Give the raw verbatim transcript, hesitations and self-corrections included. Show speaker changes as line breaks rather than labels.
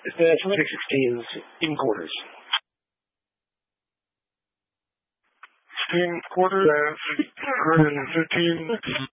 The Athletic sixteens in quarters.
sixteen quarters, one hundred fifteen.